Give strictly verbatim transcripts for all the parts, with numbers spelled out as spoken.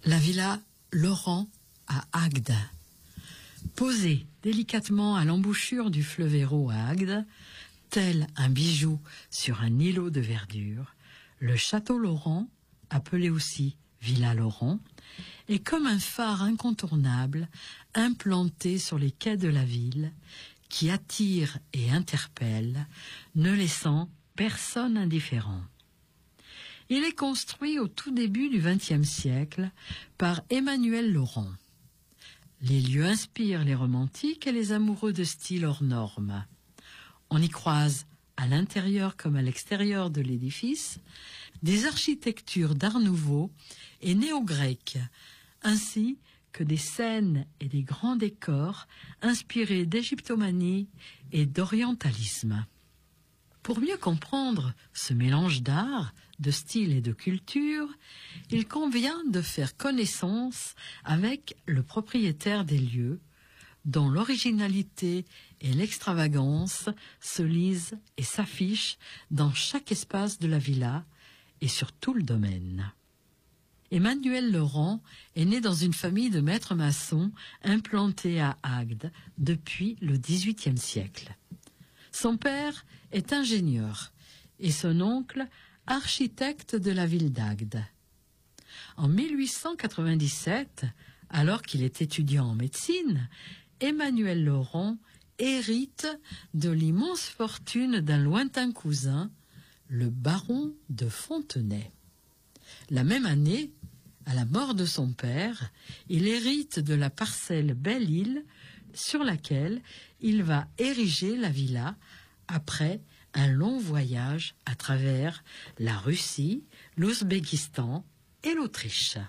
La villa Laurent à Agde. Posée délicatement à l'embouchure du fleuve Hérault à Agde, tel un bijou sur un îlot de verdure, le château Laurent, appelé aussi Villa Laurent, est comme un phare incontournable implanté sur les quais de la ville qui attire et interpelle, ne laissant personne indifférent. Il est construit au tout début du vingtième siècle par Emmanuel Laurent. Les lieux inspirent les romantiques et les amoureux de style hors norme. On y croise, à l'intérieur comme à l'extérieur de l'édifice, des architectures d'art nouveau et néo-grec, ainsi que des scènes et des grands décors inspirés d'égyptomanie et d'orientalisme. Pour mieux comprendre ce mélange d'art, de style et de culture, il convient de faire connaissance avec le propriétaire des lieux, dont l'originalité et l'extravagance se lisent et s'affichent dans chaque espace de la villa et sur tout le domaine. Emmanuel Laurent est né dans une famille de maîtres maçons implantés à Agde depuis le dix-huitième siècle. Son père est ingénieur et son oncle architecte de la ville d'Agde. En mille huit cent quatre-vingt-dix-sept, alors qu'il est étudiant en médecine, Emmanuel Laurent hérite de l'immense fortune d'un lointain cousin, le baron de Fontenay. La même année, à la mort de son père, il hérite de la parcelle Belle-Île sur laquelle il va ériger la villa après un long voyage à travers la Russie, l'Ouzbékistan et l'Autriche.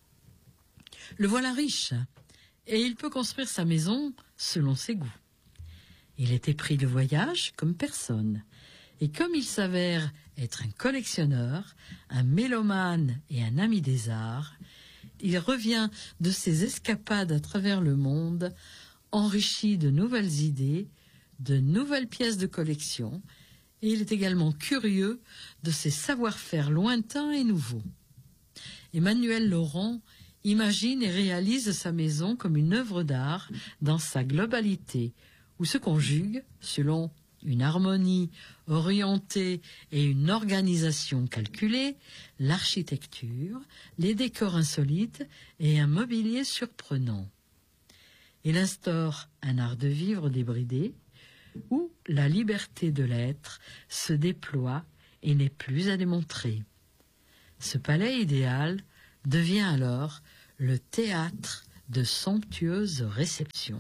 Le voilà riche et il peut construire sa maison selon ses goûts. Il est épris de voyage comme personne. Et comme il s'avère être un collectionneur, un mélomane et un ami des arts, il revient de ses escapades à travers le monde, enrichi de nouvelles idées, de nouvelles pièces de collection, et il est également curieux de ses savoir-faire lointains et nouveaux. Emmanuel Laurent imagine et réalise sa maison comme une œuvre d'art dans sa globalité, où se conjuguent, selon une harmonie orientée et une organisation calculée, l'architecture, les décors insolites et un mobilier surprenant. Il instaure un art de vivre débridé, où la liberté de l'être se déploie et n'est plus à démontrer. Ce palais idéal devient alors le théâtre de somptueuses réceptions.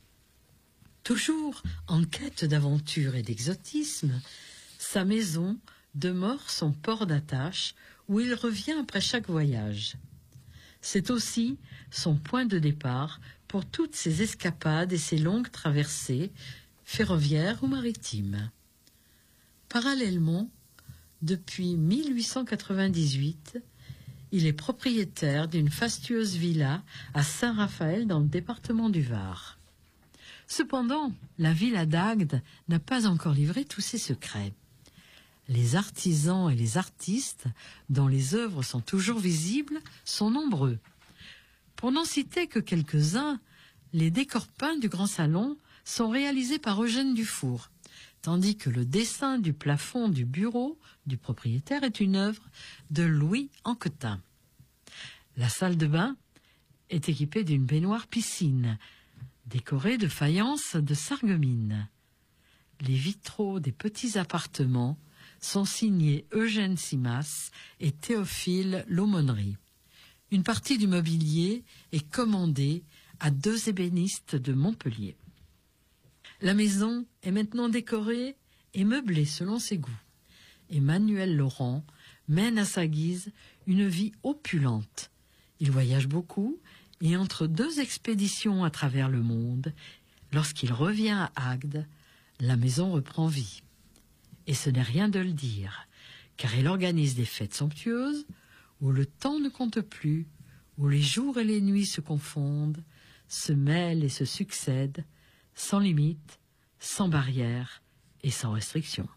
Toujours en quête d'aventure et d'exotisme, sa maison demeure son port d'attache où il revient après chaque voyage. C'est aussi son point de départ pour toutes ses escapades et ses longues traversées, ferroviaires ou maritimes. Parallèlement, depuis mille huit cent quatre-vingt-dix-huit, il est propriétaire d'une fastueuse villa à Saint-Raphaël dans le département du Var. Cependant, la villa d'Agde n'a pas encore livré tous ses secrets. Les artisans et les artistes, dont les œuvres sont toujours visibles, sont nombreux. Pour n'en citer que quelques-uns, les décors peints du grand salon sont réalisés par Eugène Dufour, tandis que le dessin du plafond du bureau du propriétaire est une œuvre de Louis Anquetin. La salle de bain est équipée d'une baignoire piscine, décorée de faïences de Sarreguemines. Les vitraux des petits appartements sont signés Eugène Simas et Théophile L'aumônerie. Une partie du mobilier est commandée à deux ébénistes de Montpellier. La maison est maintenant décorée et meublée selon ses goûts. Emmanuel Laurent mène à sa guise une vie opulente. Il voyage beaucoup et entre deux expéditions à travers le monde, lorsqu'il revient à Agde, la maison reprend vie. Et ce n'est rien de le dire, car il organise des fêtes somptueuses où le temps ne compte plus, où les jours et les nuits se confondent, se mêlent et se succèdent, sans limite, sans barrière et sans restriction.